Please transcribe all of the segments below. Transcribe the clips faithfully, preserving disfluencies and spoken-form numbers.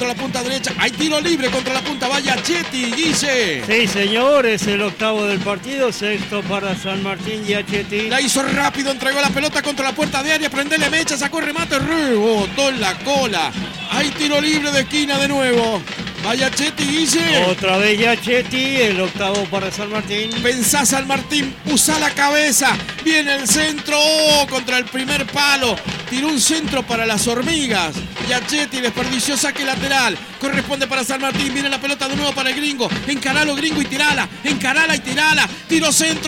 contra la punta derecha. Hay tiro libre contra la punta. Vaya Chetti, Guille. Sí, señor, es el octavo del partido. Sexto para San Martín, Giachetti. La hizo rápido, entregó la pelota contra la puerta de área. Prendele mecha, sacó el remate, rebotó en la cola. Hay tiro libre de esquina de nuevo. Vaya Chetti, Guille. Otra vez Giachetti, el octavo para San Martín. Pensá, San Martín, usa la cabeza. Viene el centro, oh, contra el primer palo. Tiró un centro para las hormigas. Giachetti desperdició saque lateral. Corresponde para San Martín. Viene la pelota de nuevo para el gringo. Encaralo, gringo, y tirala. Encarala y tirala. Tiro centro,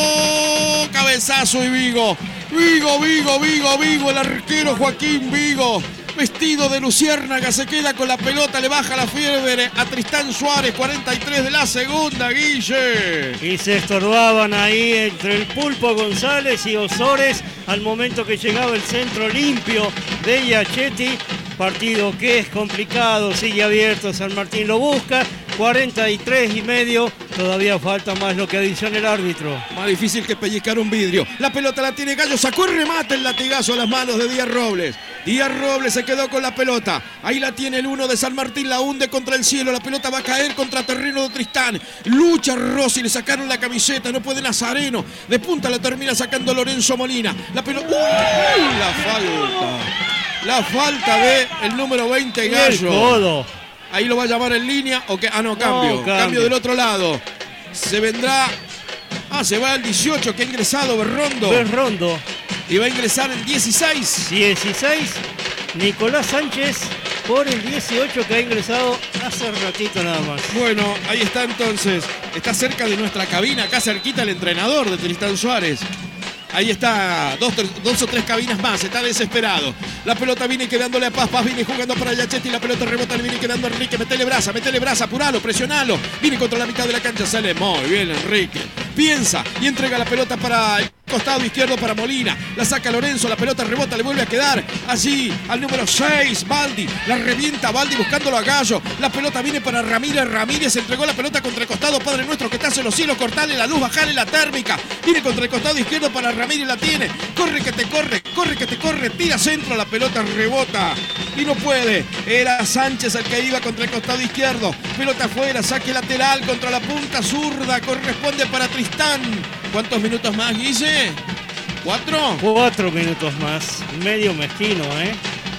oh, cabezazo y Vigo. Vigo, Vigo, Vigo, Vigo. El arquero Joaquín Vigo, vestido de luciérnaga, se queda con la pelota, le baja la fiebre a Tristán Suárez, cuarenta y tres de la segunda, Guille. Y se estorbaban ahí entre el Pulpo González y Osores al momento que llegaba el centro limpio de Giachetti. Partido que es complicado, sigue abierto, San Martín lo busca, cuarenta y tres y medio, todavía falta más lo que adiciona el árbitro. Más difícil que pellizcar un vidrio. La pelota la tiene Gallo, sacó el remate, el latigazo a las manos de Díaz Robles. Díaz Robles se quedó con la pelota. Ahí la tiene el uno de San Martín, la hunde contra el cielo. La pelota va a caer contra terreno de Tristán. Lucha Rossi, le sacaron la camiseta, no puede Nazareno. De punta la termina sacando Lorenzo Molina. La pelota. ¡Uy! La falta. La falta de el número veinte, Gallo. Codo. Ahí lo va a llamar en línea. ¿O qué? Ah, no, cambio. No, cambio. Cambio del otro lado. Se vendrá. Ah, se va al dieciocho que ha ingresado Berrondo. Berrondo. Y va a ingresar el dieciséis. dieciséis. Nicolás Sánchez por el dieciocho que ha ingresado hace ratito nada más. Bueno, ahí está entonces. Está cerca de nuestra cabina, acá cerquita el entrenador de Tristán Suárez. Ahí está, dos, tres, dos o tres cabinas más, está desesperado. La pelota viene quedándole a Paz, Paz viene jugando para Giachetti, la pelota rebota, le viene quedando a Enrique, metele braza, metele braza, apuralo, presionalo. Viene contra la mitad de la cancha, sale muy bien Enrique. Piensa y entrega la pelota para el costado izquierdo para Molina. La saca Lorenzo, la pelota rebota, le vuelve a quedar allí al número seis, Baldi. La revienta Baldi buscándolo a Gallo. La pelota viene para Ramírez, Ramírez entregó la pelota contra el costado, Padre Nuestro que estás en los cielos, cortale la luz, bajale la térmica. Viene contra el costado izquierdo para Ramírez, la tiene. Corre que te corre, corre que te corre, tira centro, la pelota rebota y no puede. Era Sánchez el que iba contra el costado izquierdo. Pelota afuera, saque lateral contra la punta zurda, corresponde para Tristán. ¿Cuántos minutos más, Guille? ¿Cuatro? Cuatro minutos más. Medio mezquino, ¿eh?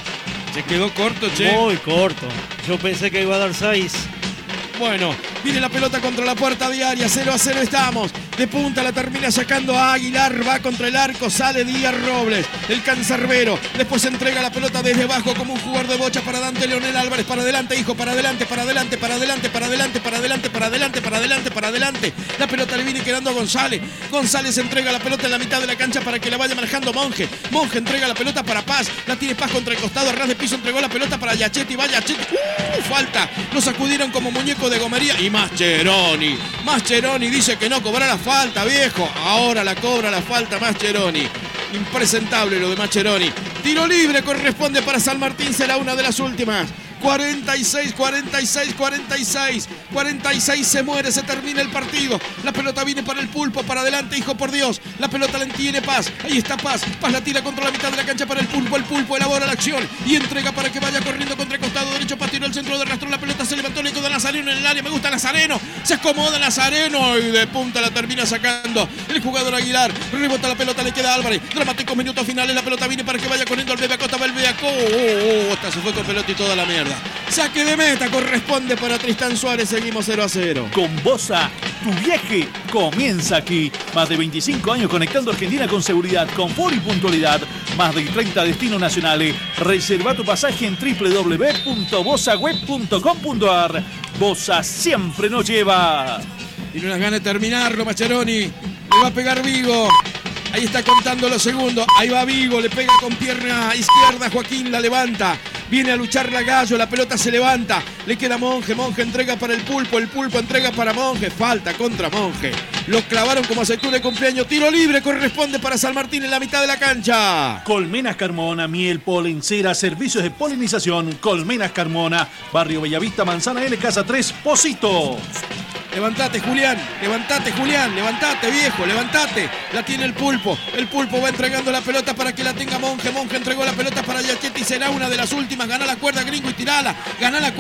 Se quedó corto, che. Muy corto. Yo pensé que iba a dar seis. Bueno, viene la pelota contra la puerta diaria, cero a cero estamos. De punta la termina sacando a Aguilar, va contra el arco, sale Díaz Robles, el cancerbero. Después entrega la pelota desde abajo como un jugador de bocha para Dante Leonel Álvarez. Para adelante, hijo, para adelante, para adelante, para adelante, para adelante, para adelante, para adelante, para adelante, para adelante. La pelota le viene quedando a González. González entrega la pelota en la mitad de la cancha para que la vaya manejando Monje. Monje entrega la pelota para Paz. La tiene Paz contra el costado, a ras de piso entregó la pelota para Giachetti. Va Giachetti. ¡Uh! Falta. Lo sacudieron como muñeco de gomería. Y Mascheroni. Mascheroni dice que no cobrará falta, viejo. Ahora la cobra la falta Mascheroni. Impresentable lo de Mascheroni. Tiro libre corresponde para San Martín, será una de las últimas. cuarenta y seis, cuarenta y seis, cuarenta y seis. cuarenta y seis se muere, se termina el partido. La pelota viene para el Pulpo, para adelante, hijo por Dios. La pelota la tiene Paz. Ahí está Paz. Paz la tira contra la mitad de la cancha para el Pulpo. El Pulpo elabora la acción y entrega para que vaya corriendo contra el costado derecho. Paz tiró el centro de rastro. La pelota se levantó, le quedó a Nazareno en el área. Me gusta Nazareno. Se acomoda Nazareno y de punta la termina sacando el jugador Aguilar. Rebota la pelota, le queda a Álvarez. Dramáticos minutos finales. La pelota viene para que vaya corriendo al Bebe Acosta. Va el Bebe Acosta. Oh, oh, hasta se fue con pelota y toda la mierda. Saque de meta corresponde para Tristán Suárez. Seguimos cero a cero. Con Bosa, tu viaje comienza aquí. Más de veinticinco años conectando Argentina con seguridad, confort y puntualidad. Más de treinta destinos nacionales. Reserva tu pasaje en doble u doble u doble u punto bosa web punto com punto a r. Bosa siempre nos lleva. Tiene unas ganas de terminarlo, Mascheroni. Le va a pegar Vigo. Ahí está contando los segundos. Ahí va Vigo, le pega con pierna izquierda. Joaquín la levanta. Viene a luchar la Gallo, la pelota se levanta. Le queda Monje, Monje entrega para el Pulpo. El Pulpo entrega para Monje. Falta contra Monje. Lo clavaron como aceituna de cumpleaños. Tiro libre corresponde para San Martín en la mitad de la cancha. Colmenas Carmona, miel, polen, cera, servicios de polinización. Colmenas Carmona, Barrio Bellavista, Manzana L, Casa tres, Pocito. Levantate, Julián, levantate, Julián, levantate, viejo, levantate. La tiene el Pulpo. El Pulpo va entregando la pelota para que la tenga Monje. Monje entregó la pelota para Giachetti. Será una de las últimas. Gana la cuerda, gringo, y tirala. Gana la cuerda.